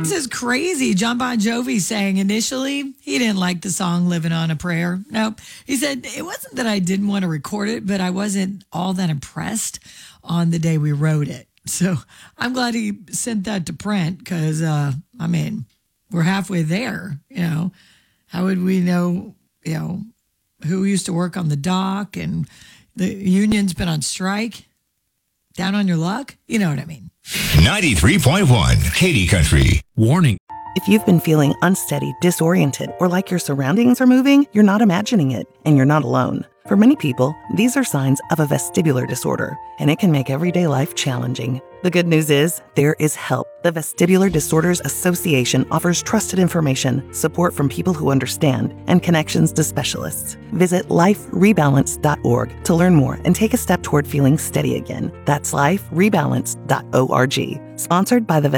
This is crazy. John Bon Jovi saying initially he didn't like the song Living on a Prayer. Nope. He said it wasn't that I didn't want to record it, but I wasn't all that impressed on the day we wrote it. So I'm glad he sent that to print because, we're halfway there. How would we know, who used to work on the dock and the union's been on strike? Down on your luck? You know what I mean. 93.1 Katy Country. Warning. If you've been feeling unsteady, disoriented, or like your surroundings are moving, you're not imagining it, and you're not alone. For many people, these are signs of a vestibular disorder, and it can make everyday life challenging. The good news is, there is help. The Vestibular Disorders Association offers trusted information, support from people who understand, and connections to specialists. Visit liferebalance.org to learn more and take a step toward feeling steady again. That's liferebalance.org. Sponsored by the